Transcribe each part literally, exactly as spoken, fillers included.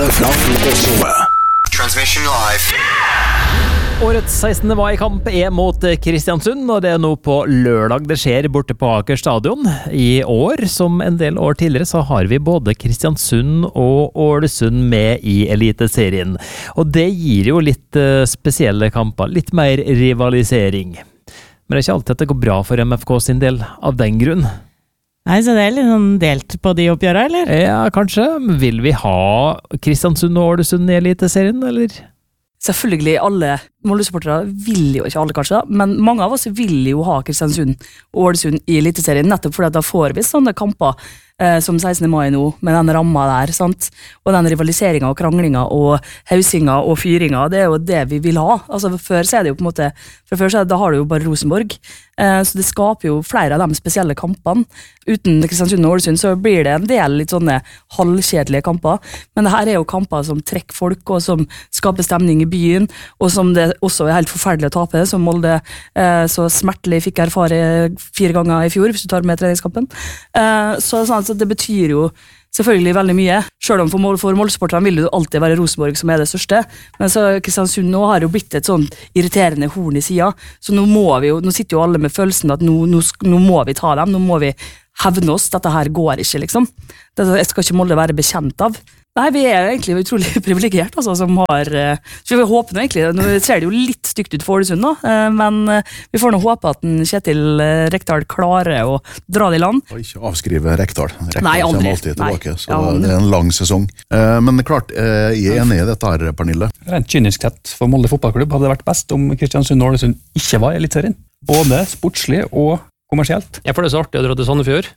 fra Frokostshowet. Transmission live. Årets sekstende mai-kamp er mot Kristiansund, og det er nå på lørdag det skjer borte på Aker stadion. I år, som en del år tidligere, så har vi både Kristiansund og Ålesund med i Eliteserien. Og det gir jo litt spesielle kamper, litt mer rivalisering. Men det er ikke alltid at det går bra for M F K sin del av den grunn. Nei, så det er litt sånn delt på de oppgjørene, eller? Ja, kanskje. Vil vi ha Kristiansund og Ålesund i Eliteserien, eller? Selvfølgelig, alle Molde-supportere vil jo, ikke alle kanskje da, men mange av oss vil jo ha Kristiansund og Ålesund i Eliteserien, nettopp fordi at da får vi sånne kamper eh, som sekstende mai nå, med den ramma der, sant? Og den rivaliseringen og kranglinga og hausinga og fyringa, det er jo det vi vil ha. Altså, før så er det jo på en måte, for før så er det, da har du jo bare Rosenborg, eh, så det skaper jo flere av de spesielle kampene. Uten Kristiansund og Ålesund så blir det en del litt sånne halvkjedelige kamper, men det her er jo kamper som trekker folk, og som skaper stemning i byen, og som det også er helt forferdelig å tape, som Molde eh, så smertelig fikk erfare fire ganger i fjor, hvis du tar med treningskampen. Eh, så, sånn, så det betyr jo selvfølgelig veldig mye, selv om for, Mol- for Molde-sporterne vil det jo alltid være Rosenborg som er det største, men så Kristiansund nå har jo blitt et sånn irriterende horn i siden, så nå må vi jo, nå sitter jo alle med følelsen at nå, nå, nå må vi ta dem, nå må vi hevne oss, dette her går ikke liksom. Dette skal ikke Molde være bekjent av. Nei, vi er jo egentlig utrolig privilegert, altså, som har, så vi håper nå egentlig, nå ser det jo litt stygt ut for Ålesund da, men vi får nå håpe at en Kjetil Rekdal klarer å dra det i land. Og ikke avskrive Rekdal. Rekdal Nei, aldri. kommer alltid tilbake, Nei. så Ja, det er en lang sesong. Men klart, jeg er enig i dette her, Pernille. Rent kynisk sett for Molde fotballklubb hadde det vært best om Kristiansund og Ålesund ikke var i Eliteserien. Både sportslig og kommersielt. Jeg får det så artig å dra til Sandefjord.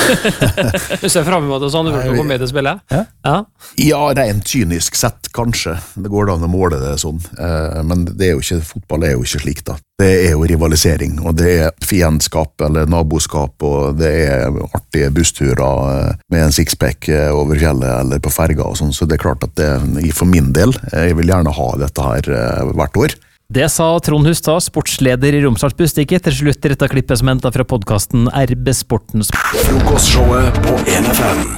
Du ser frem mot at Sandefjord skal komme med til spillet. Ja. Ja. Ja, rent kynisk sett, kanskje. Det går da an å måle det sånn. Men det er jo ikke, fotball er jo ikke slik da. Det er jo rivalisering, og det er fiendskap eller naboskap, og det er artige bussturer med en sixpack over fjellet eller på ferga og sånn, så det er klart at det, for min del, jeg vil gjerne ha dette her hvert år. Det sa Trond Hustad, sportsleder i Romsdals Budstikke, til slutt i dette klippet som hentet fra podcasten R B Sportens. Frokostshowet på en F M.